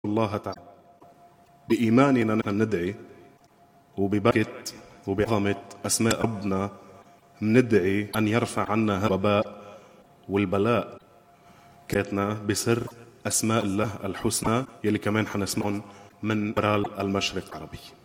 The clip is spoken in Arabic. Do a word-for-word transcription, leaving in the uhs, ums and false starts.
الله تعالى بإيماننا نحن ندعي، وببركة وبعظمة أسماء ربنا ندعي أن يرفع عنا هذا الوباء والبلاء كاتنا بسر أسماء الله الحسنى يلي كمان حنسمعهم من برال المشرق العربي.